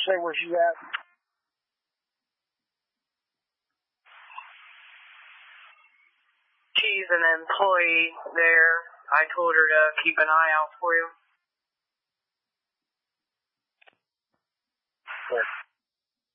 say where she's at? She's an employee there. I told her to keep an eye out for you.